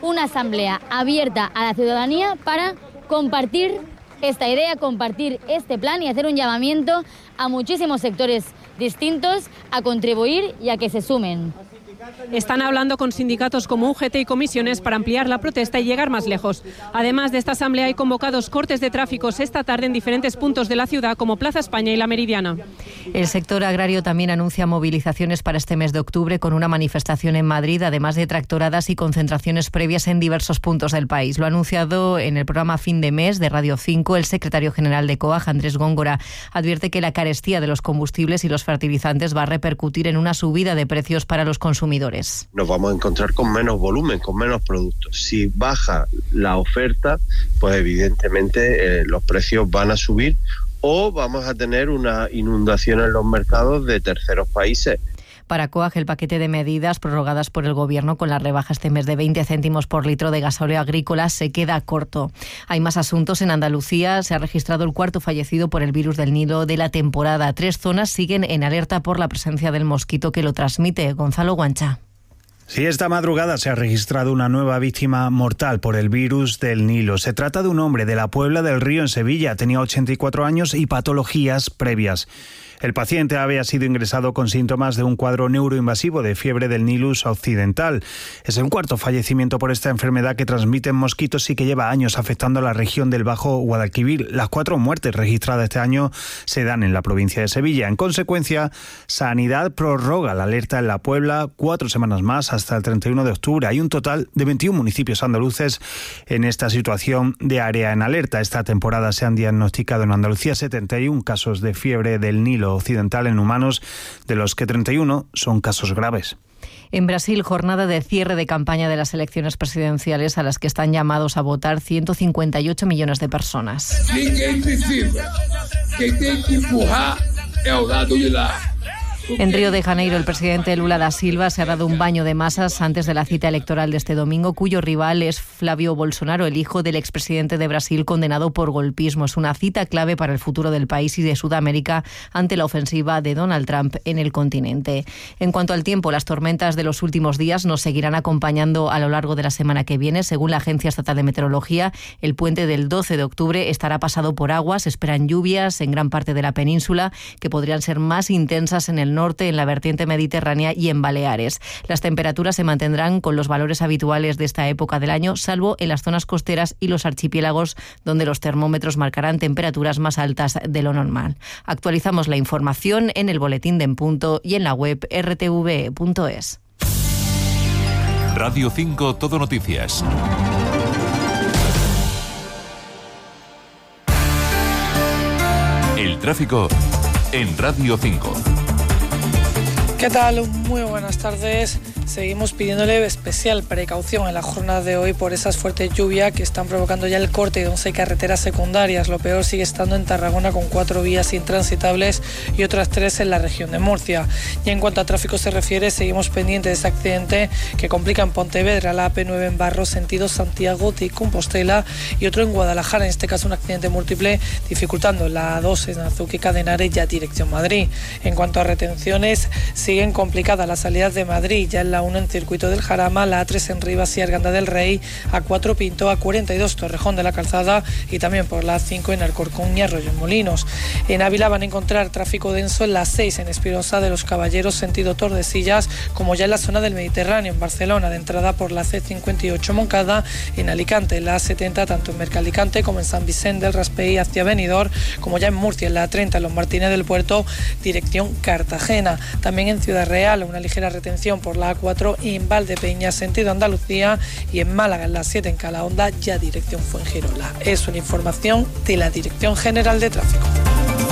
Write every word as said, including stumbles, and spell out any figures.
una asamblea abierta a la ciudadanía para compartir esta idea, compartir este plan y hacer un llamamiento a muchísimos sectores distintos a contribuir y a que se sumen. Están hablando con sindicatos como U G T y comisiones para ampliar la protesta y llegar más lejos. Además de esta asamblea hay convocados cortes de tráficos esta tarde en diferentes puntos de la ciudad como Plaza España y La Meridiana. El sector agrario también anuncia movilizaciones para este mes de octubre con una manifestación en Madrid, además de tractoradas y concentraciones previas en diversos puntos del país. Lo ha anunciado en el programa Fin de Mes de Radio cinco el secretario general de COAG, Andrés Góngora. Advierte que la carestía de los combustibles y los fertilizantes va a repercutir en una subida de precios para los consumidores. Nos vamos a encontrar con menos volumen, con menos productos. Si baja la oferta, pues evidentemente eh, los precios van a subir o vamos a tener una inundación en los mercados de terceros países. Para COAG, el paquete de medidas prorrogadas por el Gobierno con la rebaja este mes de veinte céntimos por litro de gasóleo agrícola se queda corto. Hay más asuntos. En Andalucía se ha registrado el cuarto fallecido por el virus del Nilo de la temporada. Tres zonas siguen en alerta por la presencia del mosquito que lo transmite. Gonzalo Guancha. Sí, esta madrugada se ha registrado una nueva víctima mortal por el virus del Nilo. Se trata de un hombre de la Puebla del Río en Sevilla. Tenía ochenta y cuatro años y patologías previas. El paciente había sido ingresado con síntomas de un cuadro neuroinvasivo de fiebre del Nilus occidental. Es el cuarto fallecimiento por esta enfermedad que transmiten mosquitos y que lleva años afectando a la región del Bajo Guadalquivir. Las cuatro muertes registradas este año se dan en la provincia de Sevilla. En consecuencia, Sanidad prorroga la alerta en la Puebla cuatro semanas más hasta el treinta y uno de octubre. Hay un total de veintiún municipios andaluces en esta situación de área en alerta. Esta temporada se han diagnosticado en Andalucía setenta y uno casos de fiebre del Nilo occidental en humanos, de los que treinta y uno son casos graves. En Brasil, jornada de cierre de campaña de las elecciones presidenciales a las que están llamados a votar ciento cincuenta y ocho millones de personas. Ninguém precisa. Quem tem que empurrar é o lado de lá. En Río de Janeiro, el presidente Lula da Silva se ha dado un baño de masas antes de la cita electoral de este domingo, cuyo rival es Flávio Bolsonaro, el hijo del expresidente de Brasil condenado por golpismo. Es una cita clave para el futuro del país y de Sudamérica ante la ofensiva de Donald Trump en el continente. En cuanto al tiempo, las tormentas de los últimos días nos seguirán acompañando a lo largo de la semana que viene. Según la Agencia Estatal de Meteorología, el puente del doce de octubre estará pasado por agua. Se esperan lluvias en gran parte de la península que podrían ser más intensas en el norte, en la vertiente mediterránea y en Baleares. Las temperaturas se mantendrán con los valores habituales de esta época del año, salvo en las zonas costeras y los archipiélagos, donde los termómetros marcarán temperaturas más altas de lo normal. Actualizamos la información en el boletín de En Punto y en la web erre te ve punto es. Radio cinco Todo Noticias. El tráfico en Radio cinco. ¿Qué tal? Muy buenas tardes. Seguimos pidiéndole especial precaución en la jornada de hoy por esas fuertes lluvias que están provocando ya el corte de once carreteras secundarias. Lo peor sigue estando en Tarragona, con cuatro vías intransitables y otras tres en la región de Murcia. Y en cuanto a tráfico se refiere, seguimos pendientes de ese accidente que complica en Pontevedra, la A P nueve en Barros, sentido Santiago de Compostela, y otro en Guadalajara, en este caso un accidente múltiple, dificultando la A dos en Azuqueca de Henares, ya dirección Madrid. En cuanto a retenciones, siguen complicadas las salidas de Madrid, ya en la uno en Circuito del Jarama, la A tres en Rivas y Arganda del Rey, A cuatro Pinto, A cuarenta y dos Torrejón de la Calzada y también por la A cinco en Alcorcón y Arroyo Molinos. En Ávila van a encontrar tráfico denso en la seis en Espinosa de los Caballeros, sentido Tordesillas, como ya en la zona del Mediterráneo, en Barcelona, de entrada por la C cincuenta y ocho Moncada, en Alicante, en la A setenta, tanto en Mercalicante como en San Vicente del Raspey hacia Benidorm, como ya en Murcia, en la A treinta, en Los Martínez del Puerto, dirección Cartagena. También en Ciudad Real, una ligera retención por la A cuatro y en Valdepeñas, sentido Andalucía, y en Málaga, en la siete en Calahonda, ya dirección Fuengirola. Es una información de la Dirección General de Tráfico.